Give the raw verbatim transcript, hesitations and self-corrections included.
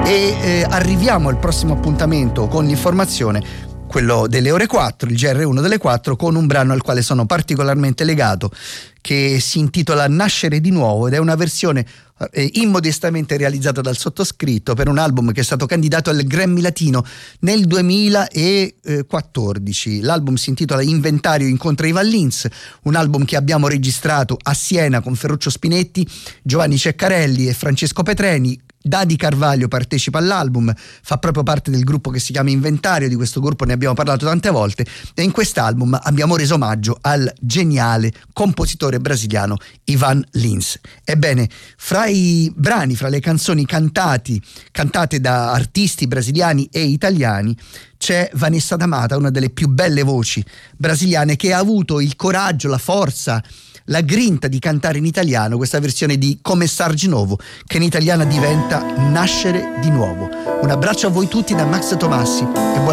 E eh, arriviamo al prossimo appuntamento con l'informazione, quello delle ore quattro, il G R uno delle quattro, con un brano al quale sono particolarmente legato, che si intitola Nascere di nuovo, ed è una versione eh, immodestamente realizzata dal sottoscritto per un album che è stato candidato al Grammy Latino nel duemilaquattordici. L'album si intitola Inventario incontra i Vallins, un album che abbiamo registrato a Siena con Ferruccio Spinetti, Giovanni Ceccarelli e Francesco Petreni. Dadi Carvaglio partecipa all'album, fa proprio parte del gruppo che si chiama Inventario, di questo gruppo ne abbiamo parlato tante volte, e in quest'album abbiamo reso omaggio al geniale compositore brasiliano Ivan Lins. Ebbene, fra i brani, fra le canzoni cantati, cantate da artisti brasiliani e italiani, c'è Vanessa da Mata, una delle più belle voci brasiliane, che ha avuto il coraggio, la forza, la grinta di cantare in italiano questa versione di Começar de Novo, che in italiana diventa Nascere di nuovo. Un abbraccio a voi tutti da Max Tomassi e buona